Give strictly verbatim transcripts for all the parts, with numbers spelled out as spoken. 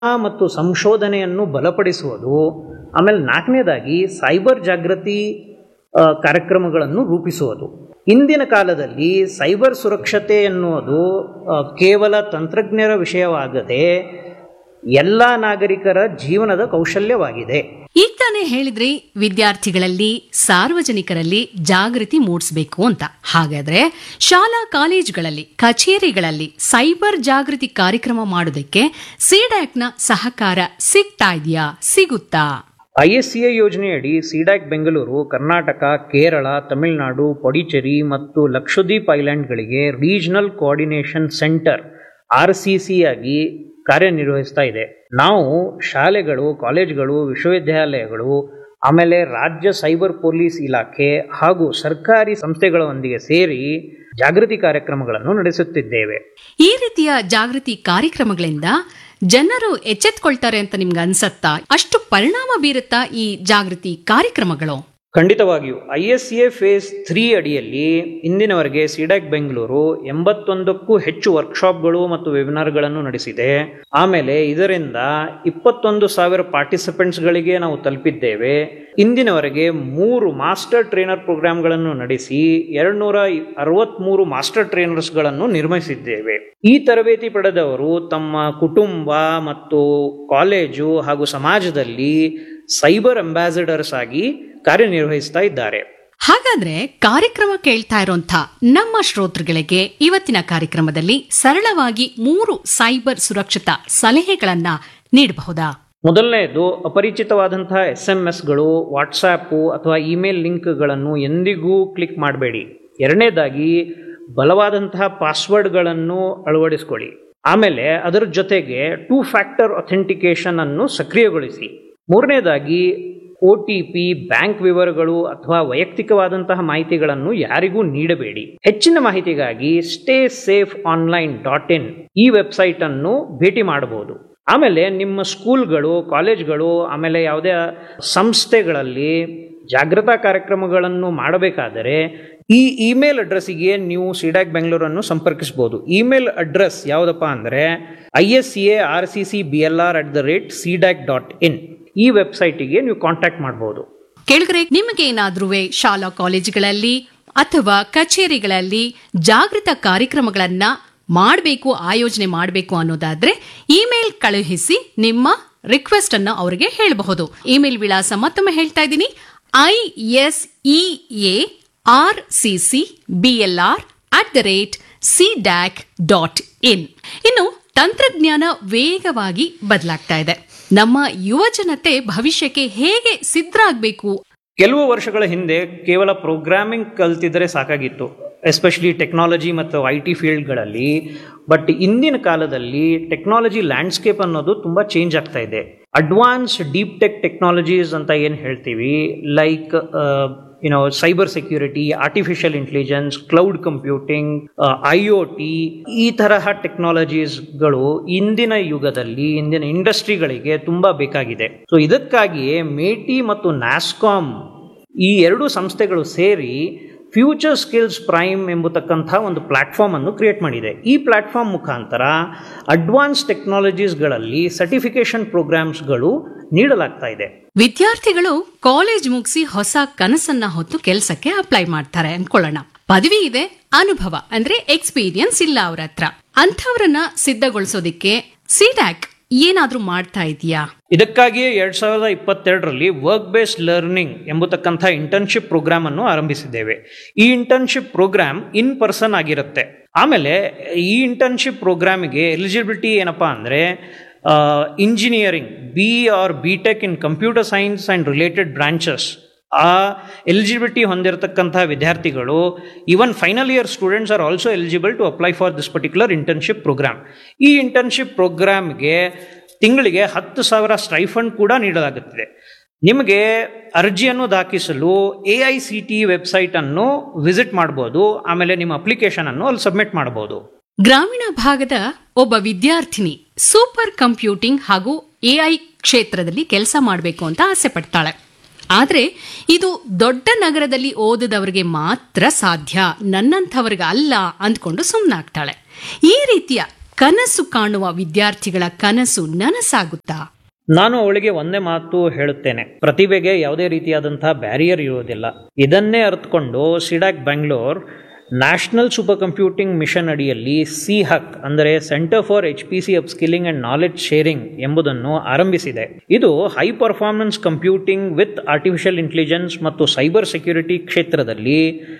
ಮತ್ತು ಸಂಶೋಧನೆಯನ್ನು ಬಲಪಡಿಸುವುದು. ಆಮೇಲೆ ನಾಲ್ಕನೇದಾಗಿ ಸೈಬರ್ ಜಾಗೃತಿ ಆ, ಕಾರ್ಯಕ್ರಮಗಳನ್ನು ರೂಪಿಸುವುದು. ಇಂದಿನ ಕಾಲದಲ್ಲಿ ಸೈಬರ್ ಸುರಕ್ಷತೆ ಎನ್ನುವುದು ಆ, ಕೇವಲ ತಂತ್ರಜ್ಞರ ವಿಷಯವಾಗದೆ ಎಲ್ಲ ನಾಗರಿಕರ ಜೀವನದ ಕೌಶಲ್ಯವಾಗಿದೆ. ಈಗ ತಾನೇ ಹೇಳಿದ್ರಿ ವಿದ್ಯಾರ್ಥಿಗಳಲ್ಲಿ ಸಾರ್ವಜನಿಕರಲ್ಲಿ ಜಾಗೃತಿ ಮೂಡಿಸಬೇಕು ಅಂತ. ಹಾಗಾದ್ರೆ ಶಾಲಾ ಕಾಲೇಜುಗಳಲ್ಲಿ ಕಚೇರಿಗಳಲ್ಲಿ ಸೈಬರ್ ಜಾಗೃತಿ ಕಾರ್ಯಕ್ರಮ ಮಾಡೋದಕ್ಕೆ ಸಿಡ್ಯಾಕ್ನ ಸಹಕಾರ ಸಿಗ್ತಾ ಇದೆಯಾ, ಸಿಗುತ್ತಾ? ಐ ಎಸ್ ಸಿ ಐ ಯೋಜನೆಯಡಿ ಸಿಡ್ಯಾಕ್ ಬೆಂಗಳೂರು ಕರ್ನಾಟಕ, ಕೇರಳ, ತಮಿಳುನಾಡು, ಪುಡುಚೇರಿ ಮತ್ತು Lakshadweep ಐಲ್ಯಾಂಡ್ಗಳಿಗೆ regional coordination centre R C C ಆಗಿ ಕಾರ್ಯನಿರ್ವಹಿಸ್ತಾ ಇದೆ. ನಾವು ಶಾಲೆಗಳು, ಕಾಲೇಜುಗಳು, ವಿಶ್ವವಿದ್ಯಾಲಯಗಳು, ಆಮೇಲೆ ರಾಜ್ಯ ಸೈಬರ್ ಪೊಲೀಸ್ ಇಲಾಖೆ ಹಾಗೂ ಸರ್ಕಾರಿ ಸಂಸ್ಥೆಗಳೊಂದಿಗೆ ಸೇರಿ ಜಾಗೃತಿ ಕಾರ್ಯಕ್ರಮಗಳನ್ನು ನಡೆಸುತ್ತಿದ್ದೇವೆ. ಈ ರೀತಿಯ ಜಾಗೃತಿ ಕಾರ್ಯಕ್ರಮಗಳಿಂದ ಜನರು ಎಚ್ಚೆತ್ಕೊಳ್ತಾರೆ ಅಂತ ನಿಮ್ಗೆ ಅನ್ಸತ್ತಾ? ಅಷ್ಟು ಪರಿಣಾಮ ಬೀರುತ್ತಾ ಈ ಜಾಗೃತಿ ಕಾರ್ಯಕ್ರಮಗಳು? ಖಂಡಿತವಾಗಿಯೂ. I S C A phase three ಅಡಿಯಲ್ಲಿ ಇಂದಿನವರೆಗೆ ಸಿಡ್ಯಾಕ್ ಬೆಂಗಳೂರು ಎಂಬತ್ತೊಂದಕ್ಕೂ ಹೆಚ್ಚು ವರ್ಕ್ಶಾಪ್ಗಳು ಮತ್ತು ವೆಬಿನಾರ್ಗಳನ್ನು ನಡೆಸಿದೆ. ಆಮೇಲೆ ಇದರಿಂದ ಇಪ್ಪತ್ತೊಂದು ಸಾವಿರ ಪಾರ್ಟಿಸಿಪೆಂಟ್ಸ್ಗಳಿಗೆ ನಾವು ತಲುಪಿದ್ದೇವೆ. ಇಂದಿನವರೆಗೆ ಮೂರು ಮಾಸ್ಟರ್ ಟ್ರೈನರ್ ಪ್ರೋಗ್ರಾಂಗಳನ್ನು ನಡೆಸಿ ಎರಡು ನೂರ ಅರವತ್ಮೂರು ಮಾಸ್ಟರ್ ಟ್ರೈನರ್ಸ್ಗಳನ್ನು ನಿರ್ಮಿಸಿದ್ದೇವೆ. ಈ ತರಬೇತಿ ಪಡೆದವರು ತಮ್ಮ ಕುಟುಂಬ ಮತ್ತು ಕಾಲೇಜು ಹಾಗೂ ಸಮಾಜದಲ್ಲಿ ಸೈಬರ್ ಅಂಬಾಸಿಡರ್ಸ್ ಆಗಿ ಕಾರ್ಯನಿರ್ವಹಿಸ್ತಾ ಇದ್ದಾರೆ. ಹಾಗಾದ್ರೆ ಕಾರ್ಯಕ್ರಮ ಕೇಳ್ತಾ ಇರೋಂಥ ನಮ್ಮ ಶ್ರೋತೃಗಳಿಗೆ ಇವತ್ತಿನ ಕಾರ್ಯಕ್ರಮದಲ್ಲಿ ಸರಳವಾಗಿ ಮೂರು ಸೈಬರ್ ಸುರಕ್ಷತಾ ಸಲಹೆಗಳನ್ನ ನೀಡಬಹುದಾ? ಮೊದಲನೆಯದು, ಅಪರಿಚಿತವಾದಂತಹ ಎಸ್ ಎಂ ಎಸ್ಗಳು, ವಾಟ್ಸಾಪ್ ಅಥವಾ ಇಮೇಲ್ ಲಿಂಕ್ಗಳನ್ನು ಎಂದಿಗೂ ಕ್ಲಿಕ್ ಮಾಡಬೇಡಿ. ಎರಡನೇದಾಗಿ, ಬಲವಾದಂತಹ ಪಾಸ್ವರ್ಡ್ಗಳನ್ನು ಅಳವಡಿಸಿಕೊಳ್ಳಿ. ಆಮೇಲೆ ಅದರ ಜೊತೆಗೆ ಟೂ ಫ್ಯಾಕ್ಟರ್ ಅಥೆಂಟಿಕೇಶನ್ ಅನ್ನು ಸಕ್ರಿಯಗೊಳಿಸಿ. ಮೂರನೇದಾಗಿ, ಒ ಟಿ ಪಿ, ಬ್ಯಾಂಕ್ ವಿವರಗಳು ಅಥವಾ ವೈಯಕ್ತಿಕವಾದಂತಹ ಮಾಹಿತಿಗಳನ್ನು ಯಾರಿಗೂ ನೀಡಬೇಡಿ. ಹೆಚ್ಚಿನ ಮಾಹಿತಿಗಾಗಿ stay safe online dot in ಈ ವೆಬ್ಸೈಟ್ ಅನ್ನು ಭೇಟಿ ಮಾಡಬಹುದು. ಆಮೇಲೆ ನಿಮ್ಮ ಸ್ಕೂಲ್ಗಳು, ಕಾಲೇಜ್ಗಳು, ಆಮೇಲೆ ಯಾವುದೇ ಸಂಸ್ಥೆಗಳಲ್ಲಿ ಜಾಗೃತಾ ಕಾರ್ಯಕ್ರಮಗಳನ್ನು ಮಾಡಬೇಕಾದರೆ ಈ ಇಮೇಲ್ ಅಡ್ರೆಸ್ಸಿಗೆ ನೀವು ಸಿಡ್ಯಾಕ್ ಬೆಂಗಳೂರನ್ನು ಸಂಪರ್ಕಿಸಬಹುದು. ಇಮೇಲ್ ಅಡ್ರೆಸ್ ಯಾವುದಪ್ಪ ಅಂದರೆ I S C A R C C B L are at the rate CDAC dot in. ಈ ವೆಬ್ಸೈಟಿಗೆ ನೀವು ಕಾಂಟ್ಯಾಕ್ಟ್ ಮಾಡಬಹುದು. ಕೇಳಿದ್ರೆ ನಿಮಗೆ ಏನಾದ್ರೂ ಶಾಲಾ ಕಾಲೇಜುಗಳಲ್ಲಿ ಅಥವಾ ಕಚೇರಿಗಳಲ್ಲಿ ಜಾಗೃತ ಕಾರ್ಯಕ್ರಮಗಳನ್ನ ಮಾಡಬೇಕು, ಆಯೋಜನೆ ಮಾಡಬೇಕು ಅನ್ನೋದಾದ್ರೆ ಇಮೇಲ್ ಕಳುಹಿಸಿ ನಿಮ್ಮ ರಿಕ್ವೆಸ್ಟ್ ಅನ್ನು ಅವರಿಗೆ ಹೇಳಬಹುದು. ಇಮೇಲ್ ವಿಳಾಸ ಮತ್ತೊಮ್ಮೆ ಹೇಳ್ತಾ ಇದ್ದೀನಿ, I S E A R C C B L are at the rate C ಡ್ಯಾಕ್ dot in. ಇನ್ನು ತಂತ್ರಜ್ಞಾನ ವೇಗವಾಗಿ ಬದಲಾಗ್ತಾ ಇದೆ. ನಮ್ಮ ಯುವ ಜನತೆ ಭವಿಷ್ಯಕ್ಕೆ ಹೇಗೆ ಸಿದ್ಧರಾಗಬೇಕು? ಕೆಲವು ವರ್ಷಗಳ ಹಿಂದೆ ಕೇವಲ ಪ್ರೋಗ್ರಾಮಿಂಗ್ ಕಲ್ತಿದ್ರೆ ಸಾಕಾಗಿತ್ತು, ಎಸ್ಪೆಷಲಿ ಟೆಕ್ನಾಲಜಿ ಮತ್ತು ಐ ಟಿ ಫೀಲ್ಡ್ಗಳಲ್ಲಿ. ಬಟ್ ಇಂದಿನ ಕಾಲದಲ್ಲಿ ಟೆಕ್ನಾಲಜಿ ಲ್ಯಾಂಡ್ಸ್ಕೇಪ್ ಅನ್ನೋದು ತುಂಬ ಚೇಂಜ್ ಆಗ್ತಾ ಇದೆ. ಅಡ್ವಾನ್ಸ್ ಡೀಪ್ ಟೆಕ್ ಟೆಕ್ನಾಲಜೀಸ್ ಅಂತ ಏನು ಹೇಳ್ತೀವಿ, like you know cyber security, artificial intelligence, cloud computing, I O T, ಈ ತರಹ ಟೆಕ್ನಾಲಜೀಸ್ಗಳು ಇಂದಿನ ಯುಗದಲ್ಲಿ ಇಂದಿನ ಇಂಡಸ್ಟ್ರಿಗಳಿಗೆ ತುಂಬ ಬೇಕಾಗಿದೆ. ಸೊ ಇದಕ್ಕಾಗಿಯೇ ಮೇಟಿ ಮತ್ತು ನ್ಯಾಸ್ಕಾಮ್ ಈ ಎರಡು ಸಂಸ್ಥೆಗಳು ಸೇರಿ ಫ್ಯೂಚರ್ ಸ್ಕಿಲ್ಸ್ ಪ್ರೈಮ್ ಎಂಬತಕ್ಕಂಥ ಒಂದು ಪ್ಲಾಟ್ಫಾರ್ಮ್ ಅನ್ನು ಕ್ರಿಯೇಟ್ ಮಾಡಿದೆ. ಈ ಪ್ಲಾಟ್ಫಾರ್ಮ್ ಮುಖಾಂತರ ಅಡ್ವಾನ್ಸ್ ಟೆಕ್ನಾಲಜೀಸ್ಗಳಲ್ಲಿ ಸರ್ಟಿಫಿಕೇಶನ್ ಪ್ರೋಗ್ರಾಮ್ಸ್ಗಳು ನೀಡಲಾಗ್ತಾ ಇದೆ. ವಿದ್ಯಾರ್ಥಿಗಳು ಕಾಲೇಜ್ ಮುಗಿಸಿ ಹೊಸ ಕನಸನ್ನ ಹೊತ್ತು ಕೆಲಸಕ್ಕೆ ಅಪ್ಲೈ ಮಾಡ್ತಾರೆ ಅನ್ಕೊಳ್ಳೋಣ. ಪದವಿ ಇದೆ, ಅನುಭವ ಅಂದ್ರೆ ಎಕ್ಸ್ಪೀರಿಯನ್ಸ್ ಇಲ್ಲ ಅವ್ರ ಹತ್ರ. ಅಂಥವ್ರನ್ನ ಸಿದ್ಧಗೊಳಿಸೋದಿಕ್ಕೆ ಸಿಡ್ಯಾಕ್ ಏನಾದ್ರೂ ಮಾಡ್ತಾ ಇದೆಯಾ? ಇದಕ್ಕಾಗಿಯೇ ಎರಡ್ ಸಾವಿರದ ಇಪ್ಪತ್ತೆರಡರಲ್ಲಿ ವರ್ಕ್ ಬೇಸ್ಡ್ ಲರ್ನಿಂಗ್ ಎಂಬತಕ್ಕಂಥ ಇಂಟರ್ನ್ಶಿಪ್ ಪ್ರೋಗ್ರಾಮ್ ಅನ್ನು ಆರಂಭಿಸಿದ್ದೇವೆ. ಈ ಇಂಟರ್ನ್ಶಿಪ್ ಪ್ರೋಗ್ರಾಮ್ ಇನ್ ಪರ್ಸನ್ ಆಗಿರುತ್ತೆ. ಆಮೇಲೆ ಈ ಇಂಟರ್ನ್ಶಿಪ್ ಪ್ರೋಗ್ರಾಮಿಗೆ ಎಲಿಜಿಬಿಲಿಟಿ ಏನಪ್ಪಾ ಅಂದರೆ engineering, B R B tech in computer science and related branches, ಆ ಎಲಿಜಿಬಿಲಿಟಿ ಹೊಂದಿರತಕ್ಕಂಥ ವಿದ್ಯಾರ್ಥಿಗಳು, even final year students are also eligible to apply for this particular internship program. ಈ internship ಪ್ರೋಗ್ರಾಮ್ಗೆ ತಿಂಗಳಿಗೆ ಹತ್ತು ಸಾವಿರ ಸ್ಟೈಫಂಡ್ ಕೂಡ ನೀಡಲಾಗುತ್ತಿದೆ. ನಿಮಗೆ ಅರ್ಜಿಯನ್ನು ದಾಖಲಿಸಲು A I C T website ಅನ್ನು ವಿಸಿಟ್ ಮಾಡಬಹುದು. ಆಮೇಲೆ ನಿಮ್ಮ ಅಪ್ಲಿಕೇಶನ್ ಅನ್ನು ಅಲ್ಲಿ ಸಬ್ಮಿಟ್ ಮಾಡಬಹುದು. ಗ್ರಾಮೀಣ ಭಾಗದ ಒಬ್ಬ ವಿದ್ಯಾರ್ಥಿನಿ ಸೂಪರ್ ಕಂಪ್ಯೂಟಿಂಗ್ ಹಾಗೂ ಎಐ ಕ್ಷೇತ್ರದಲ್ಲಿ ಕೆಲಸ ಮಾಡಬೇಕು ಅಂತ ಆಸೆ ಪಡ್ತಾಳೆ. ಆದ್ರೆ ಇದು ದೊಡ್ಡ ನಗರದಲ್ಲಿ ಓದಿದವರಿಗೆ ಮಾತ್ರ ಸಾಧ್ಯ, ನನ್ನಂಥವ್ರಿಗೆ ಅಲ್ಲ ಅಂದ್ಕೊಂಡು ಸುಮ್ಮನಾಗ್ತಾಳೆ. ಈ ರೀತಿಯ ಕನಸು ಕಾಣುವ ವಿದ್ಯಾರ್ಥಿಗಳ ಕನಸು ನನಸಾಗುತ್ತಾ? ನಾನು ಅವಳಿಗೆ ಒಂದೇ ಮಾತು ಹೇಳುತ್ತೇನೆ, ಪ್ರತಿಭೆಗೆ ಯಾವುದೇ ರೀತಿಯಾದಂತಹ ಬ್ಯಾರಿಯರ್ ಇರುವುದಿಲ್ಲ. ಇದನ್ನೇ ಅರ್ಥಕೊಂಡು C-DAC Bengaluru national super computing mission ಅಡಿಯಲ್ಲಿ ಸಿ ಹಕ್ ಅಂದರೆ centre for H P C upskilling and knowledge sharing ಎಂಬುದನ್ನು ಆರಂಭಿಸಿದೆ. ಇದು high performance computing with artificial intelligence ಮತ್ತು ಸೈಬರ್ ಸೆಕ್ಯುರಿಟಿ ಕ್ಷೇತ್ರದಲ್ಲಿ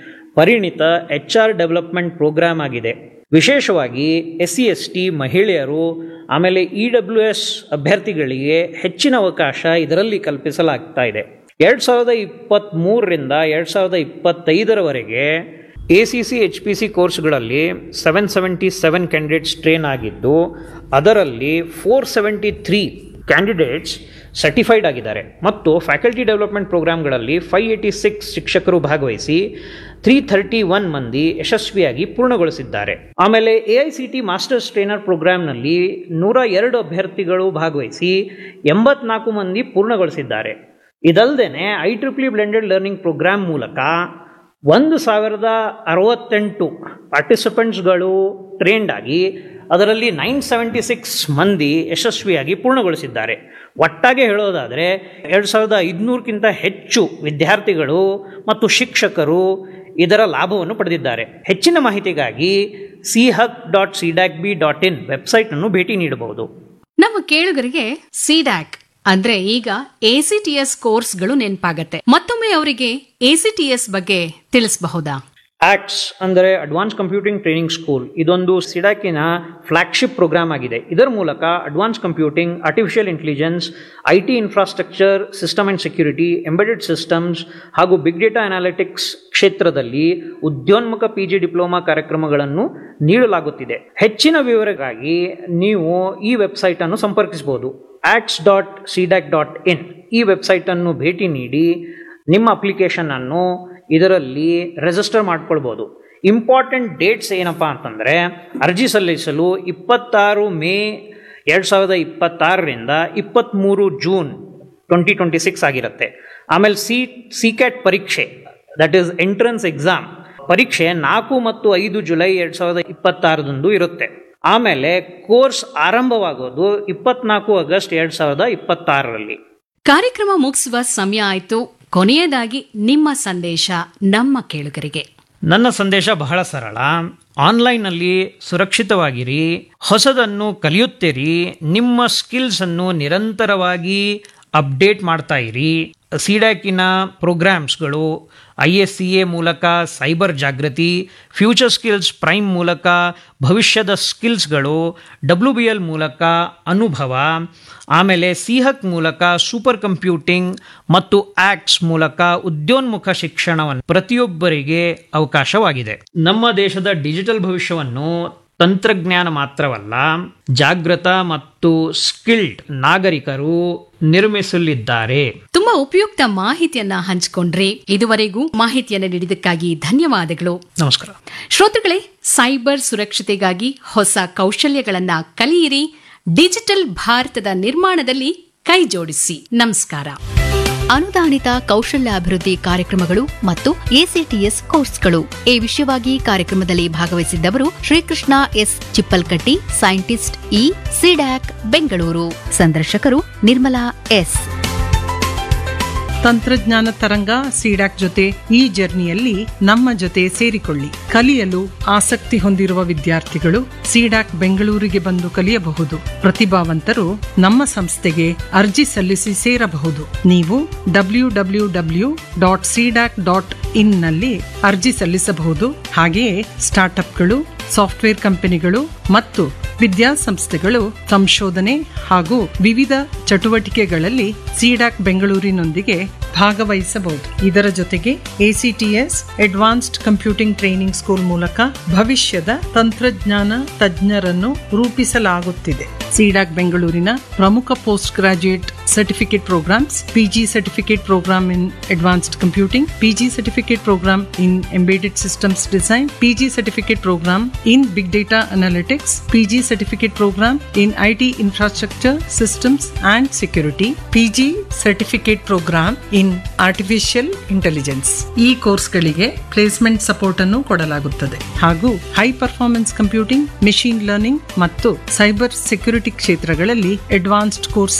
ಪರಿಣಿತ ಎಚ್ ಆರ್ ಡೆವಲಪ್ಮೆಂಟ್ ಪ್ರೋಗ್ರಾಮ್ ಆಗಿದೆ. ವಿಶೇಷವಾಗಿ ಎಸ್ ಸಿ ಎಸ್ ಟಿ ಮಹಿಳೆಯರು ಆಮೇಲೆ ಇ ಡಬ್ಲ್ಯೂ ಎಸ್ ಅಭ್ಯರ್ಥಿಗಳಿಗೆ ಹೆಚ್ಚಿನ ಅವಕಾಶ ಇದರಲ್ಲಿ ಕಲ್ಪಿಸಲಾಗ್ತಾ ಇದೆ. ಎರಡು ಸಾವಿರದ ಇಪ್ಪತ್ತ್ ಮೂರರಿಂದ ಎರಡು ಸಾವಿರದ ಇಪ್ಪತ್ತೈದರವರೆಗೆ A C C H P C ಕೋರ್ಸ್ಗಳಲ್ಲಿ seven seventy seven candidates train ಆಗಿದ್ದು, ಅದರಲ್ಲಿ four seventy three candidates certified ಆಗಿದ್ದಾರೆ ಮತ್ತು faculty development ಪ್ರೋಗ್ರಾಮ್ಗಳಲ್ಲಿ five eighty six ಶಿಕ್ಷಕರು ಭಾಗವಹಿಸಿ ತ್ರೀ ಥರ್ಟಿ ಒನ್ ಮಂದಿ ಯಶಸ್ವಿಯಾಗಿ ಪೂರ್ಣಗೊಳಿಸಿದ್ದಾರೆ. ಆಮೇಲೆ A I C T masters trainer ಪ್ರೋಗ್ರಾಮ್ನಲ್ಲಿ ನೂರ ಎರಡು ಅಭ್ಯರ್ಥಿಗಳು ಭಾಗವಹಿಸಿ ಎಂಬತ್ನಾಲ್ಕು ಮಂದಿ ಪೂರ್ಣಗೊಳಿಸಿದ್ದಾರೆ. ಇದಲ್ಲದೆ ಐ ಟ್ರಿಪ್ಲಿ ಬ್ಲೆಂಡೆಡ್ ಲರ್ನಿಂಗ್ ಪ್ರೋಗ್ರಾಮ್ ಮೂಲಕ ಒಂದು ಸಾವಿರದ ಅರವತ್ತೆಂಟು ಪಾರ್ಟಿಸಿಪೆಂಟ್ಸ್ಗಳು ಟ್ರೈನ್ಡ್ ಆಗಿ ಅದರಲ್ಲಿ ನೈನ್ ಸೆವೆಂಟಿ ಸಿಕ್ಸ್ ಮಂದಿ ಯಶಸ್ವಿಯಾಗಿ ಪೂರ್ಣಗೊಳಿಸಿದ್ದಾರೆ. ಒಟ್ಟಾಗೆ ಹೇಳೋದಾದರೆ ಎರಡು ಸಾವಿರದ ಐದುನೂರಕ್ಕಿಂತ ಹೆಚ್ಚು ವಿದ್ಯಾರ್ಥಿಗಳು ಮತ್ತು ಶಿಕ್ಷಕರು ಇದರ ಲಾಭವನ್ನು ಪಡೆದಿದ್ದಾರೆ. ಹೆಚ್ಚಿನ ಮಾಹಿತಿಗಾಗಿ C Haq dot CDAC B dot in ವೆಬ್ಸೈಟ್ನನ್ನು ಭೇಟಿ ನೀಡಬಹುದು. ನಮ್ಮ ಕೇಳುಗರಿಗೆ ಸಿಡ್ಯಾಕ್ ಅಂದ್ರೆ ಈಗ ಎ ಸಿ ಟಿ ಎಸ್ ಕೋರ್ಸ್ಗಳು ನೆನಪಾಗತ್ತೆ. ಮತ್ತೊಮ್ಮೆ ಅವರಿಗೆ ಎ ಸಿ ಟಿ ಎಸ್ ಬಗ್ಗೆ ತಿಳಿಸಬಹುದಾ? ಆಕ್ಟ್ಸ್ ಅಂದರೆ ಅಡ್ವಾನ್ಸ್ ಕಂಪ್ಯೂಟಿಂಗ್ ಟ್ರೈನಿಂಗ್ ಸ್ಕೂಲ್. ಇದೊಂದು ಸಿಡಾಕಿನ ಫ್ಲಾಗ್ಶಿಪ್ ಪ್ರೋಗ್ರಾಮ್ ಆಗಿದೆ. ಇದರ ಮೂಲಕ advance computing, artificial intelligence, I T infrastructure, system and security, embedded systems ಹಾಗೂ ಬಿಗ್ ಡೇಟಾ ಅನಾಲಿಟಿಕ್ಸ್ ಕ್ಷೇತ್ರದಲ್ಲಿ ಉದ್ಯೋನ್ಮುಖ ಪಿ ಜಿ ಡಿಪ್ಲೊಮಾ ಕಾರ್ಯಕ್ರಮಗಳನ್ನು ನೀಡಲಾಗುತ್ತಿದೆ. ಹೆಚ್ಚಿನ ವಿವರಕ್ಕಾಗಿ ನೀವು ಈ ವೆಬ್ಸೈಟನ್ನು ಸಂಪರ್ಕಿಸಬಹುದು. Acts dot CDAC dot in ಈ ವೆಬ್ಸೈಟನ್ನು ಭೇಟಿ ನೀಡಿ ನಿಮ್ಮ ಅಪ್ಲಿಕೇಶನ್ ಅನ್ನು ಇದರಲ್ಲಿ ರಿಜಿಸ್ಟರ್ ಮಾಡ್ಕೊಳ್ಬೋದು. ಇಂಪಾರ್ಟೆಂಟ್ ಡೇಟ್ಸ್ ಏನಪ್ಪ ಅಂತಂದರೆ, ಅರ್ಜಿ ಸಲ್ಲಿಸಲು ಇಪ್ಪತ್ತಾರು ಮೇ ಎರಡು ಸಾವಿರದ ಇಪ್ಪತ್ತಾರರಿಂದ ಇಪ್ಪತ್ತ್ಮೂರು ಜೂನ್ ಟ್ವೆಂಟಿ ಟ್ವೆಂಟಿ ಸಿಕ್ಸ್ ಆಗಿರುತ್ತೆ. ಆಮೇಲೆ ಸಿ ಸಿ ಕ್ಯಾಟ್ ಪರೀಕ್ಷೆ, ದಟ್ ಈಸ್ ಎಂಟ್ರೆನ್ಸ್ ಎಕ್ಸಾಮ್ ಪರೀಕ್ಷೆ ನಾಲ್ಕು ಮತ್ತು ಐದು ಜುಲೈ ಎರಡು ಸಾವಿರದ ಇಪ್ಪತ್ತಾರರಂದು ಇರುತ್ತೆ. ಆಮೇಲೆ ಕೋರ್ಸ್ ಆರಂಭವಾಗೋದು ಇಪ್ಪತ್ನಾಲ್ಕು ಆಗಸ್ಟ್ ಎರಡು ಸಾವಿರದ ಇಪ್ಪತ್ತಾರರಲ್ಲಿ. ಕಾರ್ಯಕ್ರಮ ಮುಗಿಸುವ ಸಮಯ ಆಯ್ತು. ಕೊನೆಯದಾಗಿ ನಿಮ್ಮ ಸಂದೇಶ ನಮ್ಮ ಕೇಳುಗರಿಗೆ. ನನ್ನ ಸಂದೇಶ ಬಹಳ ಸರಳ. ಆನ್ಲೈನ್ನಲ್ಲಿ ಸುರಕ್ಷಿತವಾಗಿರಿ, ಹೊಸದನ್ನು ಕಲಿಯುತ್ತೀರಿ, ನಿಮ್ಮ ಸ್ಕಿಲ್ಸ್ ಅನ್ನು ನಿರಂತರವಾಗಿ ಅಪ್ಡೇಟ್ ಮಾಡ್ತಾ ಇರಿ. ಸಿಡ್ಯಾಕಿನ ಪ್ರೋಗ್ರಾಮ್ಸ್ಗಳು ಐ ಎಸ್ ಸಿ ಎ ಮೂಲಕ ಸೈಬರ್ ಜಾಗೃತಿ, ಫ್ಯೂಚರ್ ಸ್ಕಿಲ್ಸ್ ಪ್ರೈಮ್ ಮೂಲಕ ಭವಿಷ್ಯದ ಸ್ಕಿಲ್ಸ್ಗಳು, ಡಬ್ಲ್ಯೂ ಬಿ ಎಲ್ ಮೂಲಕ ಅನುಭವ, ಆಮೇಲೆ ಸಿ ಹಕ್ ಮೂಲಕ ಸೂಪರ್ ಕಂಪ್ಯೂಟಿಂಗ್ ಮತ್ತು ಆಕ್ಟ್ಸ್ ಮೂಲಕ ಉದ್ಯೋನ್ಮುಖ ಶಿಕ್ಷಣವನ್ನು ಪ್ರತಿಯೊಬ್ಬರಿಗೆ ಅವಕಾಶವಾಗಿದೆ. ನಮ್ಮ ದೇಶದ ಡಿಜಿಟಲ್ ಭವಿಷ್ಯವನ್ನು ತಂತ್ರಜ್ಞಾನ ಮಾತ್ರವಲ್ಲ, ಜಾಗೃತ ಮತ್ತು ಸ್ಕಿಲ್ಡ್ ನಾಗರಿಕರು ನಿರ್ಮಿಸಲಿದ್ದಾರೆ. ತುಂಬಾ ಉಪಯುಕ್ತ ಮಾಹಿತಿಯನ್ನ ಹಂಚಿಕೊಂಡ್ರಿ. ಇದುವರೆಗೂ ಮಾಹಿತಿಯನ್ನು ನೀಡಿದ್ದಕ್ಕಾಗಿ ಧನ್ಯವಾದಗಳು. ನಮಸ್ಕಾರ. ಶ್ರೋತೃಗಳೇ, ಸೈಬರ್ ಸುರಕ್ಷತೆಗಾಗಿ ಹೊಸ ಕೌಶಲ್ಯಗಳನ್ನ ಕಲಿಯಿರಿ. ಡಿಜಿಟಲ್ ಭಾರತದ ನಿರ್ಮಾಣದಲ್ಲಿ ಕೈ ಜೋಡಿಸಿ. ನಮಸ್ಕಾರ. ಅನುದಾನಿತ ಕೌಶಲ್ಯಾಭಿವೃದ್ಧಿ ಕಾರ್ಯಕ್ರಮಗಳು ಮತ್ತು ಎಸಿಟಿಎಸ್ ಕೋರ್ಸ್ಗಳು ಈ ವಿಷಯವಾಗಿ ಕಾರ್ಯಕ್ರಮದಲ್ಲಿ ಭಾಗವಹಿಸಿದ್ದವರು Shrikrishna S Chippalkatti, scientist E, CDAC Bengaluru. ಸಂದರ್ಶಕರು ನಿರ್ಮಲಾ ಎಸ್. ತಂತ್ರಜ್ಞಾನ ತರಂಗ ಸಿಡ್ಯಾಕ್ ಜೊತೆ ಈ ಜರ್ನಿಯಲ್ಲಿ ನಮ್ಮ ಜೊತೆ ಸೇರಿಕೊಳ್ಳಿ. ಕಲಿಯಲು ಆಸಕ್ತಿ ಹೊಂದಿರುವ ವಿದ್ಯಾರ್ಥಿಗಳು ಸಿಡ್ಯಾಕ್ ಬೆಂಗಳೂರಿಗೆ ಬಂದು ಕಲಿಯಬಹುದು. ಪ್ರತಿಭಾವಂತರು ನಮ್ಮ ಸಂಸ್ಥೆಗೆ ಅರ್ಜಿ ಸಲ್ಲಿಸಿ ಸೇರಬಹುದು. ನೀವು W W W dot CDAC dot in ನಲ್ಲಿ ಅರ್ಜಿ ಸಲ್ಲಿಸಬಹುದು. ಹಾಗೆಯೇ ಸ್ಟಾರ್ಟ್ಅಪ್ಗಳು, ಸಾಫ್ಟ್ವೇರ್ ಕಂಪನಿಗಳು ಮತ್ತು ವಿದ್ಯಾಸಂಸ್ಥೆಗಳು ಸಂಶೋಧನೆ ಹಾಗೂ ವಿವಿಧ ಚಟುವಟಿಕೆಗಳಲ್ಲಿ ಸಿಡ್ಯಾಕ್ ಬೆಂಗಳೂರಿನೊಂದಿಗೆ ಭಾಗವಹಿಸಬಹುದು. ಇದರ ಜೊತೆಗೆ ACTS advanced computing training school ಮೂಲಕ ಭವಿಷ್ಯದ ತಂತ್ರಜ್ಞಾನ ತಜ್ಞರನ್ನು ರೂಪಿಸಲಾಗುತ್ತಿದೆ. ಸಿಡ್ಯಾಕ್ ಬೆಂಗಳೂರಿನ ಪ್ರಮುಖ post graduate certificate programmes, PG certificate program in advanced computing, PG certificate program in embedded systems design, PG certificate program in big data analytics, PG certificate program in IT infrastructure systems and security, PG certificate program in artificial intelligence. ಈ ಕೋರ್ಸ್ಗಳಿಗೆ placement support ಅನ್ನು ಕೊಡಲಾಗುತ್ತದೆ ಹಾಗೂ high performance computing, machine learning ಮತ್ತು cyber security ಕ್ಷೇತ್ರಗಳಲ್ಲಿ advanced course